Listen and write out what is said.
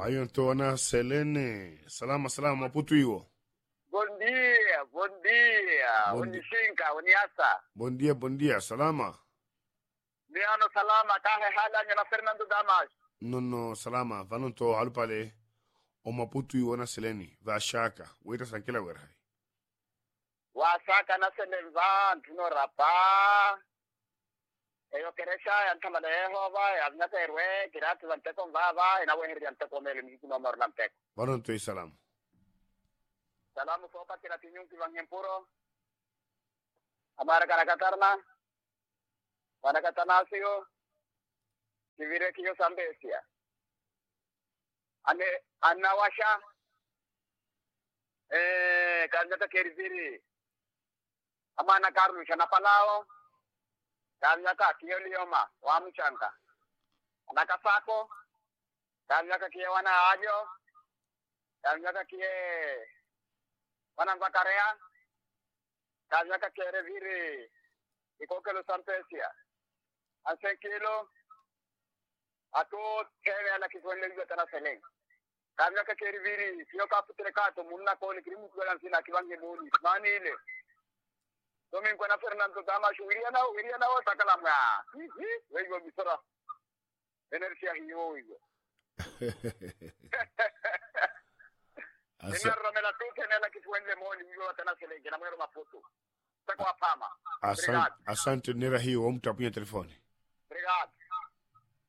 Ayo ntona Selene. Salama Maputo iwo. Bom dia. Unishinka, uniasa. Bom dia. Salama. Miano salama, kahe hala na Fernando Damas. No, salama. Vanonto alupale. O Maputo iwo na Selene. Vashaka. Weta sankela werhai. Wasaka na Selenvan, tuno rapa. Eyo keresha antama de Jehova, avnata erwe, kiratu vanteko vava, ina wehri anteko mele mizino morlanteko. Vanonto salam. Salamu sopa kila tinyungi vangyempuro. Amara karakatarna. Vanakatanasio. Sivire kiyo sambesia. Anawasha. Kanyata keriziri. Amana karnu shanapalao. Kanyaka kiyo lioma. Wamuchanka. Nakasako. Kanyaka kiyo wana ajo. Kanyaka kiyo Wananzakarea. Kanyaka kiyo viri. Ikokelo sampesia. Ansen kilo. Ato tere ala kiswende liyo tana seleng. Kanyaka kiyo viri. Siyo kaputile kato. Muna koni krimu kwa sina kiwangi muni. Mani ile. Domin kwa na Fernando Damas. Wiriana wa sakalamga. Wego bisora. Energia hiyo hiyo. Nina mela tuke nela kiswende moni myo tana selenge na mwero mafuto. Sako apama. Asante nera hiyo mtapunya telefoni.